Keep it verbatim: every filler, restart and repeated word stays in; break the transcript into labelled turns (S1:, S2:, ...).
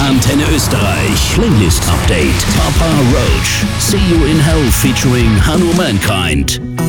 S1: Antenne Österreich Playlist Update. Papa Roach. See You in Hell featuring Hanno Mankind.